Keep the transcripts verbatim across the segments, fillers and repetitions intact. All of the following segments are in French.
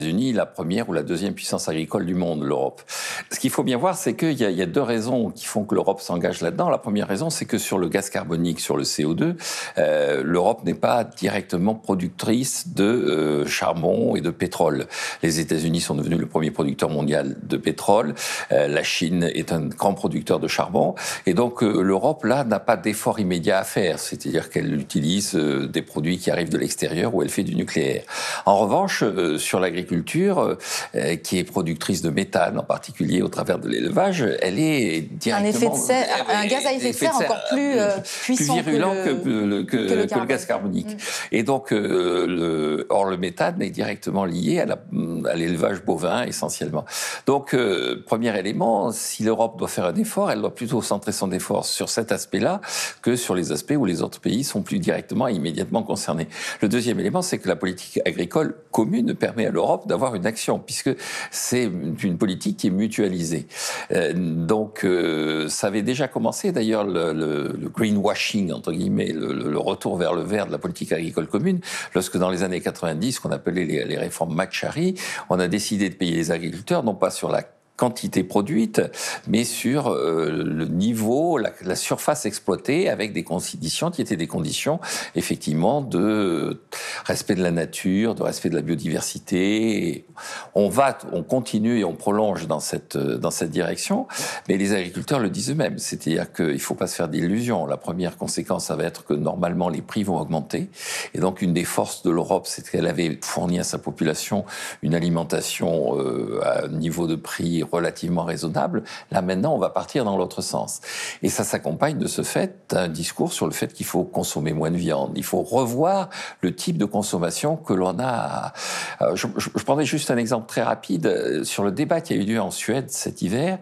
États-Unis, la première ou la deuxième puissance agricole du monde, l'Europe. Ce qu'il faut bien voir, c'est qu'il y, y a deux raisons qui font que l'Europe s'engage là-dedans. La première raison, c'est que sur le gaz carbonique, sur le C O deux, euh, l'Europe n'est pas directement productrice de euh, charbon et de pétrole. Les États-Unis sont devenus le premier producteur mondial de pétrole. Euh, la Chine est un grand producteur de charbon. Et donc, euh, l'Europe, là, n'a pas d'effort immédiat à faire. C'est-à-dire qu'elle utilise euh, des produits qui arrivent de l'extérieur ou elle fait du nucléaire. En revanche, euh, sur l'agriculture, L'agriculture, euh, qui est productrice de méthane, en particulier au travers de l'élevage, elle est directement... Un, effet de serre, un gaz à effet de serre encore plus euh, puissant plus virulent que le, que le, que, que le, que le gaz carbonique. Mmh. Et donc, euh, le, or, le méthane est directement lié à, la, à l'élevage bovin, essentiellement. Donc, euh, premier élément, si l'Europe doit faire un effort, elle doit plutôt centrer son effort sur cet aspect-là que sur les aspects où les autres pays sont plus directement et immédiatement concernés. Le deuxième élément, c'est que la politique agricole commune permet à l'Europe d'avoir une action, puisque c'est une politique qui est mutualisée. Euh, donc, euh, ça avait déjà commencé, d'ailleurs, le, le, le greenwashing, entre guillemets, le, le retour vers le vert de la politique agricole commune, lorsque dans les années quatre-vingt-dix, qu'on appelait les, les réformes McCharry, on a décidé de payer les agriculteurs, non pas sur la quantité produite, mais sur euh, le niveau, la, la surface exploitée, avec des conditions qui étaient des conditions, effectivement, de respect de la nature, de respect de la biodiversité. Et on va, on continue et on prolonge dans cette, dans cette direction, mais les agriculteurs le disent eux-mêmes. C'est-à-dire qu'il ne faut pas se faire d'illusions. La première conséquence, ça va être que normalement, les prix vont augmenter. Et donc, une des forces de l'Europe, c'est qu'elle avait fourni à sa population une alimentation euh, à un niveau de prix relativement raisonnable. Là, maintenant, on va partir dans l'autre sens. Et ça s'accompagne de ce fait d'un discours sur le fait qu'il faut consommer moins de viande. Il faut revoir le type de consommation que l'on a. Je, je, je prendrai juste un exemple très rapide sur le débat qui a eu lieu en Suède cet hiver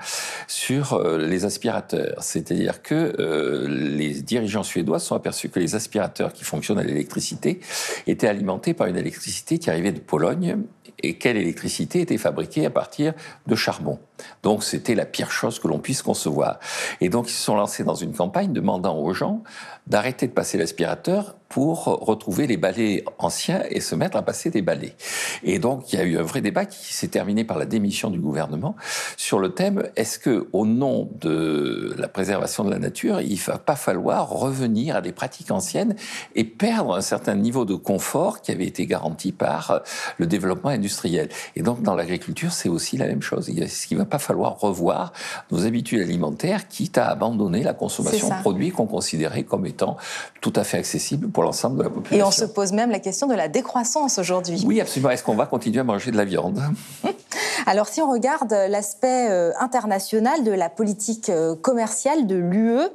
sur les aspirateurs. C'est-à-dire que euh, les dirigeants suédois se sont aperçus que les aspirateurs qui fonctionnent à l'électricité étaient alimentés par une électricité qui arrivait de Pologne, et quelle électricité était fabriquée à partir de charbon. Donc c'était la pire chose que l'on puisse concevoir. Et donc ils se sont lancés dans une campagne demandant aux gens d'arrêter de passer l'aspirateur pour retrouver les balais anciens et se mettre à passer des balais. Et donc il y a eu un vrai débat qui s'est terminé par la démission du gouvernement sur le thème, est-ce que au nom de la préservation de la nature, il ne va pas falloir revenir à des pratiques anciennes et perdre un certain niveau de confort qui avait été garanti par le développement industriel. Et donc dans l'agriculture, c'est aussi la même chose. Est-ce qu'il ne va pas falloir revoir nos habitudes alimentaires, quitte à abandonner la consommation de produits qu'on considérait comme étant tout à fait accessibles pour l'ensemble de la population. Et on se pose même la question de la décroissance aujourd'hui. Oui, absolument. Est-ce qu'on va continuer à manger de la viande ? Alors, si on regarde l'aspect euh, international de la politique euh, commerciale de l'U E,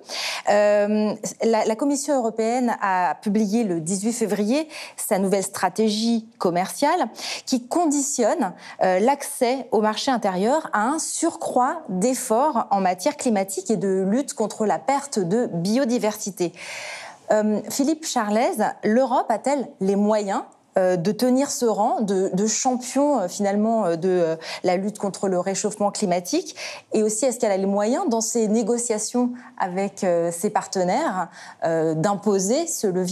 euh, la, la Commission européenne a publié le dix-huit février sa nouvelle stratégie commerciale qui conditionne euh, l'accès au marché intérieur à un surcroît d'efforts en matière climatique et de lutte contre la perte de biodiversité. Euh, Philippe Charlez, l'Europe a-t-elle les moyens euh, de tenir ce rang de, de champion euh, finalement euh, de euh, la lutte contre le réchauffement climatique, et aussi est-ce qu'elle a les moyens dans ses négociations avec euh, ses partenaires euh, d'imposer ce levier ?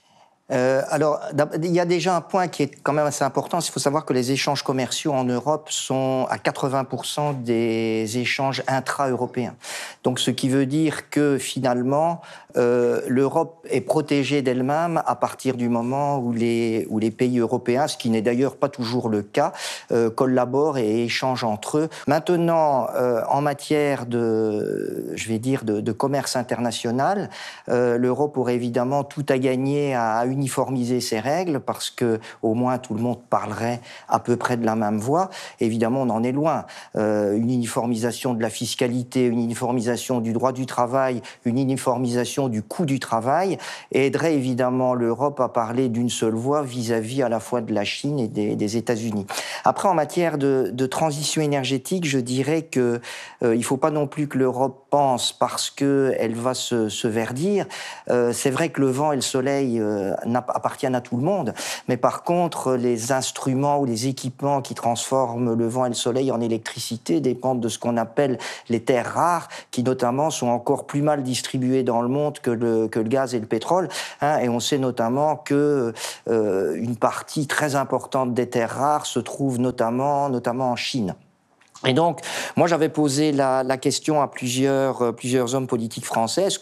Euh, alors, il y a déjà un point qui est quand même assez important. Il faut savoir que les échanges commerciaux en Europe sont à quatre-vingts pour cent des échanges intra-européens. Donc, ce qui veut dire que finalement, euh, l'Europe est protégée d'elle-même à partir du moment où les, où les pays européens, ce qui n'est d'ailleurs pas toujours le cas, euh, collaborent et échangent entre eux. Maintenant, euh, en matière de, je vais dire, de, de commerce international, euh, l'Europe aurait évidemment tout à gagner à uniformiser ces règles parce que au moins tout le monde parlerait à peu près de la même voix. Évidemment, on en est loin. Euh, une uniformisation de la fiscalité, une uniformisation du droit du travail, une uniformisation du coût du travail aiderait évidemment l'Europe à parler d'une seule voix vis-à-vis à la fois de la Chine et des, des États-Unis. Après, en matière de, de transition énergétique, je dirais que euh, il faut pas non plus que l'Europe pense parce que elle va se, se verdir. Euh, c'est vrai que le vent et le soleil euh, appartiennent à tout le monde. Mais par contre, les instruments ou les équipements qui transforment le vent et le soleil en électricité dépendent de ce qu'on appelle les terres rares, qui notamment sont encore plus mal distribuées dans le monde que le, que le gaz et le pétrole. Hein, et on sait notamment que euh, une partie très importante des terres rares se trouve notamment, notamment en Chine. Et donc, moi, j'avais posé la, la question à plusieurs, plusieurs hommes politiques français.